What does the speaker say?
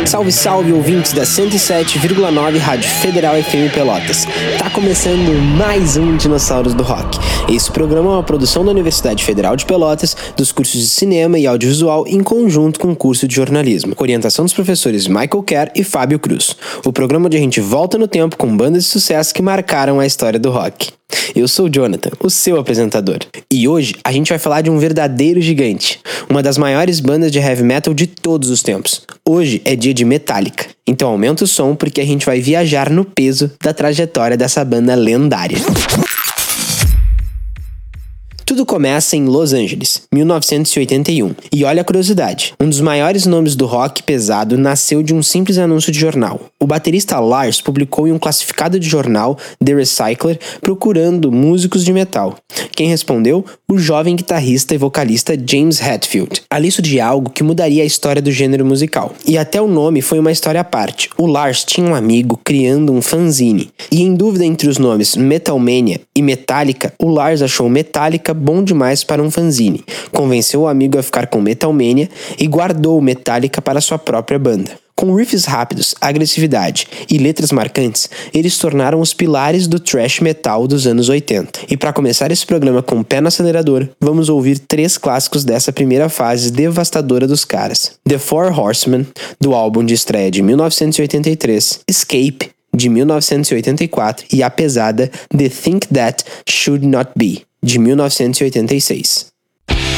Salve, salve, ouvintes da 107,9 Rádio Federal FM Pelotas. Tá começando mais um Dinossauros do Rock. Esse programa é uma produção da Universidade Federal de Pelotas, dos cursos de Cinema e Audiovisual, em conjunto com o curso de Jornalismo, com orientação dos professores Michael Kerr e Fábio Cruz. O programa onde a gente volta no tempo com bandas de sucesso que marcaram a história do rock. Eu sou o Jonathan, o seu apresentador. E hoje a gente vai falar de um verdadeiro gigante, uma das maiores bandas de heavy metal de todos os tempos. Hoje é dia de Metallica, então aumenta o som porque a gente vai viajar no peso da trajetória dessa banda lendária. Tudo começa em Los Angeles, 1981. E olha a curiosidade, um dos maiores nomes do rock pesado nasceu de um simples anúncio de jornal. O baterista Lars publicou em um classificado de jornal, The Recycler, procurando músicos de metal. Quem respondeu? O jovem guitarrista e vocalista James Hetfield. Ali surgiu algo que mudaria a história do gênero musical. E até o nome foi uma história à parte. O Lars tinha um amigo criando um fanzine. E em dúvida entre os nomes Metalmania e Metallica, o Lars achou Metallica bom demais para um fanzine, convenceu o amigo a ficar com Metalmania e guardou Metallica para sua própria banda. Com riffs rápidos, agressividade e letras marcantes, eles se tornaram os pilares do thrash metal dos anos 80. E para começar esse programa com o pé no acelerador, vamos ouvir 3 clássicos dessa primeira fase devastadora dos caras. The Four Horsemen, do álbum de estreia de 1983, Escape, de 1984, e a pesada The Think That Should Not Be, de 1986.